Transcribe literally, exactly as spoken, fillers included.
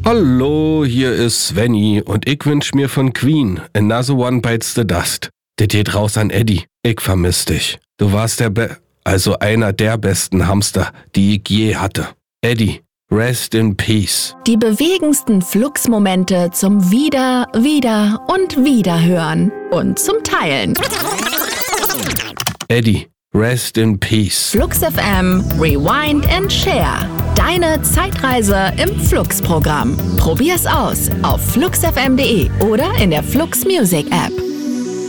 Hallo, hier ist Svenny und ich wünsch mir von Queen Another One Bites the Dust. Das geht raus an Eddie. Ich vermiss dich. Du warst der Be... also einer der besten Hamster, die ich je hatte. Eddie, rest in peace. Die bewegendsten Flux-Momente zum Wieder, Wieder und Wiederhören und zum Teilen. Eddie, rest in peace. Flux F M, Rewind and Share. Deine Zeitreise im Flux-Programm. Probier's aus auf flux f m punkt de oder in der Flux Music App.